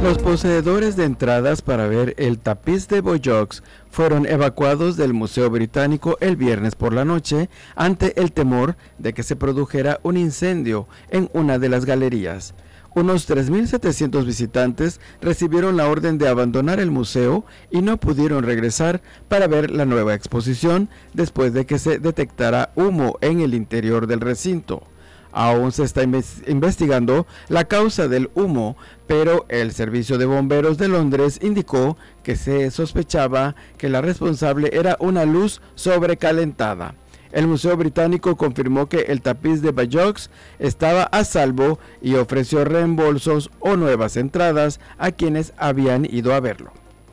Los poseedores de entradas para ver el tapiz de Bojox fueron evacuados del Museo Británico el viernes por la noche ante el temor de que se produjera un incendio en una de las galerías. Unos 3.700 visitantes recibieron la orden de abandonar el museo y no pudieron regresar para ver la nueva exposición después de que se detectara humo en el interior del recinto. Aún se está investigando la causa del humo, pero el Servicio de Bomberos de Londres indicó que se sospechaba que la responsable era una luz sobrecalentada. El Museo Británico confirmó que el tapiz de Bojox estaba a salvo y ofreció reembolsos o nuevas entradas a quienes habían ido a verlo.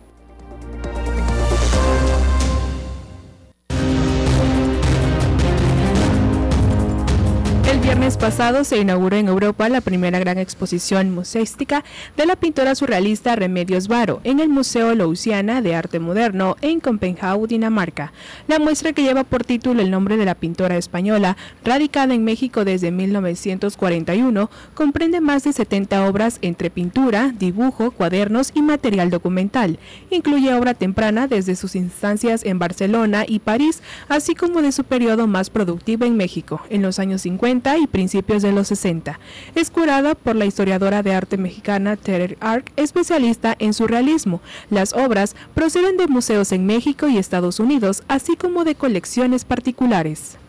El viernes pasado se inauguró en Europa la primera gran exposición museística de la pintora surrealista Remedios Varo en el Museo Louisiana de Arte Moderno en Copenhague, Dinamarca. La muestra, que lleva por título el nombre de la pintora española, radicada en México desde 1941, comprende más de 70 obras entre pintura, dibujo, cuadernos y material documental. Incluye obra temprana desde sus instancias en Barcelona y París, así como de su periodo más productivo en México, en los años 50 y principios de los 60. Es curada por la historiadora de arte mexicana Tere Ark, especialista en surrealismo. Las obras proceden de museos en México y Estados Unidos, así como de colecciones particulares.